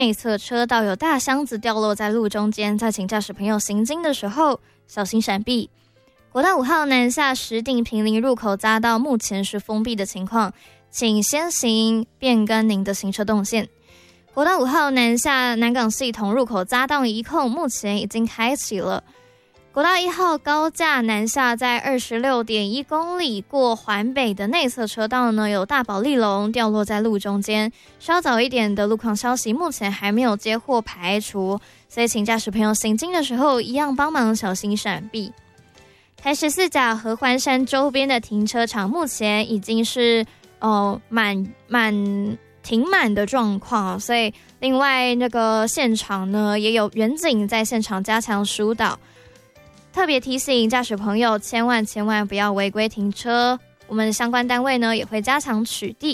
内侧车道有大箱子掉落在路中间，再请驾驶朋友行经的时候小心闪避。国道5号南下石碇坪林入口匝道目前是封闭的情况，请先行变更您的行车动线。国道5号南下南港系统入口匝道一控目前已经开启了。国道1号高架南下在 26.1 公里过环北的内侧车道呢，有大保利龙掉落在路中间，稍早一点的路况消息目前还没有接获排除，所以请驾驶朋友行经的时候一样帮忙小心闪避。台14甲合欢山周边的停车场目前已经是停满的状况，所以另外那个现场呢也有员警在现场加强疏导。特别提醒驾驶朋友千万不要违规停车，我们相关单位呢也会加强取缔。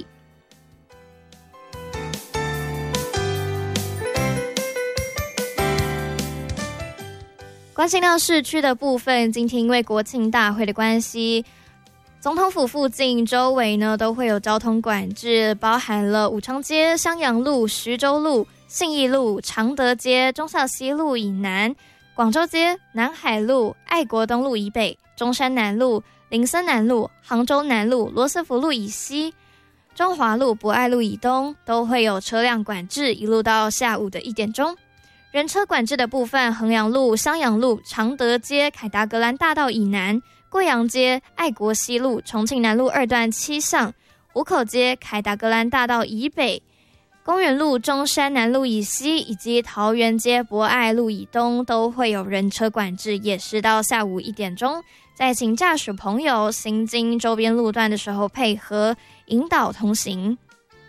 关心到市区的部分，今天因为国庆大会的关系，总统府附近周围呢都会有交通管制，包含了武昌街、襄阳路、徐州路、信义路、常德街、忠孝西路以南、广州街、南海路、爱国东路以北、中山南路、林森南路、杭州南路、罗斯福路以西、中华路、博爱路以东都会有车辆管制，一路到下午的1点钟。人车管制的部分，衡阳路、襄阳路、常德街、凯达格兰大道以南、贵阳街、爱国西路、重庆南路2段7巷、湖口街、凯达格兰大道以北、公园路、中山南路以西以及桃园街、博爱路以东都会有人车管制，也是到下午1点钟。再请驾驶朋友行经周边路段的时候配合引导通行。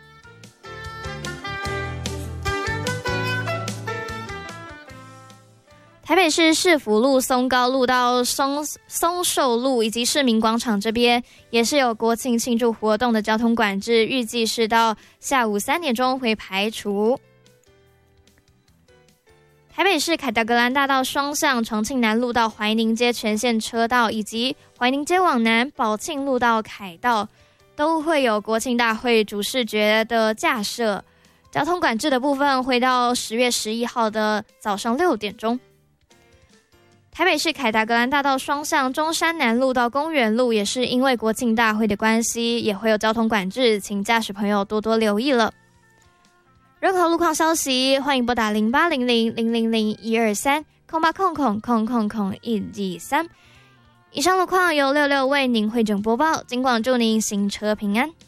台北市市府路松高路到松寿路以及市民广场这边也是有国庆庆祝活动的交通管制，预计是到下午3点钟会排除。台北市凯达格兰大道双向重庆南路到怀宁街全线车道，以及怀宁街往南宝庆路到凯道都会有国庆大会主视觉的架设，交通管制的部分会到10月11号的早上6点钟。台北市凯达格兰大道双向中山南路到公园路也是因为国庆大会的关系，也会有交通管制，请驾驶朋友多多留意了。任何路况消息，欢迎拨打0800000123 0800000123。以上路况由66为您汇整播报，尽管祝您行车平安。